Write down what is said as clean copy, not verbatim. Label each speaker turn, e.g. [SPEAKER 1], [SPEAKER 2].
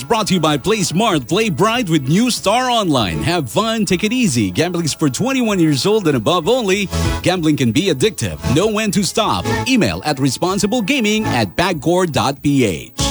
[SPEAKER 1] brought to you by Play Smart, Play Bright with New Star Online. Have fun, take it easy. Gambling is for 21 years old and above only. Gambling can be addictive. Know when to stop. Email at responsiblegaming@bagcore.ph.